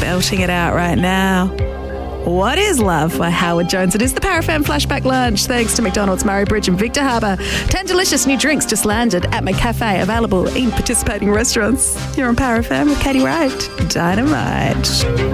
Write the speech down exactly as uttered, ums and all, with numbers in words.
belting it out right now. What is Love by Howard Jones? It is the Power F M Flashback Lunch, thanks to McDonald's, Murray Bridge and Victor Harbour. Ten delicious new drinks just landed at my cafe, available in participating restaurants. Here on Power F M with Katie Wright. Dynamite.